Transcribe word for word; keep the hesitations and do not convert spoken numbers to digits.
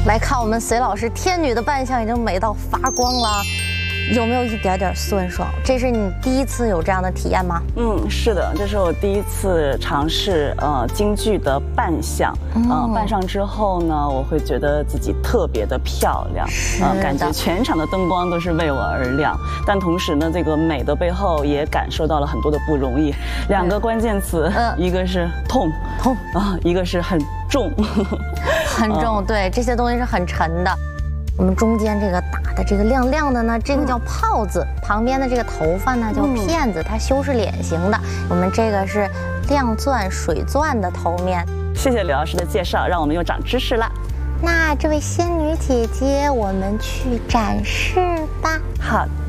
来看我们隋老师天女的扮相已经美到发光了。有没有一点点酸爽？这是你第一次有这样的体验吗？ 嗯，是的，这是我第一次尝试呃京剧的扮相。嗯、呃，扮上之后呢，我会觉得自己特别的漂亮，呃，感觉全场的灯光都是为我而亮。但同时呢，这个美的背后也感受到了很多的不容易。两个关键词，嗯、一个是痛痛啊，一个是很重， 很重。对，这些东西是很沉的。我们中间这个打的这个亮亮的呢，这个叫泡子，嗯、旁边的这个头发呢叫片子，它修饰脸型的。我们这个是亮钻水钻的头面。 谢谢刘老师的介绍，让我们又长知识了。 那这位仙女姐姐，我们去展示吧。 好的。